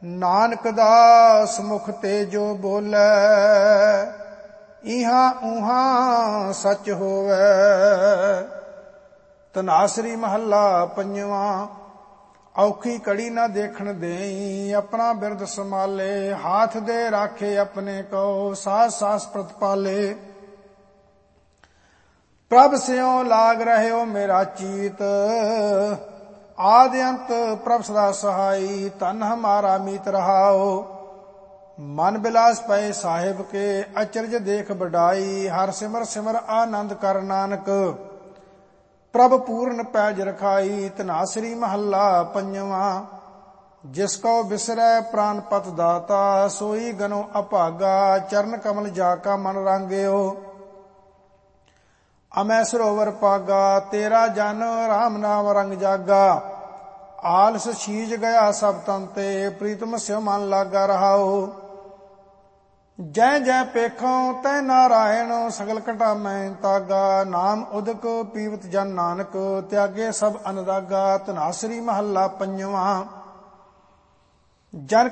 ਨਾਨਕ ਦਾਸ ਮੁਖ ਤੇ ਜੋ ਬੋਲੇ, ਇਹਾਂ ਉਹਾਂ ਸੱਚ ਹੋਵੇ। ਧਨਾਸਰੀ ਮਹੱਲਾ ਪੰਜਵਾਂ। ਔਖੀ ਘੜੀ ਨਾ ਦੇਖਣ ਦੇਈ, ਆਪਣਾ ਬਿਰਦ ਸੰਭਾਲੇ। ਹਾਥ ਦੇ ਰਾਖੇ ਆਪਣੇ ਕੋ, ਸਾਸ ਸਾਸ ਪ੍ਰਤਪਾਲੇ। ਪ੍ਰਭ ਸਿਉ ਲਾਗ ਰਹਿਓ ਮੇਰਾ ਚੀਤ, ਆਦਿ ਅੰਤ ਪ੍ਰਭ ਸਦਾ ਸਹਾਈ। ਧਨ ਹਮਾਰਾ ਮੀਤ ਰਹਾਓ, ਮਨ ਬਿਲਾਸ ਪਏ ਸਾਹਿਬ ਕੇ। ਅਚਰਜ ਦੇਖ ਵਡਾਈ, ਹਰ ਸਿਮਰ ਸਿਮਰ ਆਨੰਦ ਕਰ ਨਾਨਕ। ਪ੍ਰਭ ਪੂਰਨ ਪੈਜ ਰਖਾਈ। ਧਨਾਸਰੀ ਮਹੱਲਾ ਪੰਜਵਾਂ। ਜਿਸ ਕੋ ਬਿਸਰੈ ਪ੍ਰਾਨ ਪਤ ਦਾਤਾ, ਸੋਈ ਗਨੋ ਅਭਾਗਾ। ਚਰਨ ਕਮਲ ਜਾ ਕਾ ਮਨ ਰਾਂਗਿਓ, ਅਮੈ ਸਰੋਵਰ ਪਾਗਾ। ਤੇਰਾ ਜਨ ਰਾਮ ਨਾਮ ਰੰਗ ਜਾਗਾ, ਆਲਸ ਛੀਜ ਗਿਆ ਸਭ ਤਨ ਤੇ। ਪ੍ਰੀਤਮ ਸਿਉ ਮਨ ਲਾਗਾ ਰਹਾਓ, ਜੈ ਜੈ ਪੇਖੋਂ ਤੈ ਨਾਰਾਇਣ। ਸਗਲ ਘਟਾ ਮੈਂ ਤਾਗਾ, ਨਾਮ ਉਦਕ ਪੀਵਤ ਜਨ ਨਾਨਕ। ਤਿਆਗੇ ਸਭ ਅਨਦਾਗਾ। ਧਨਾਸਰੀ ਮਹੱਲਾ ਪੰਜਵਾਂ। ਜਨ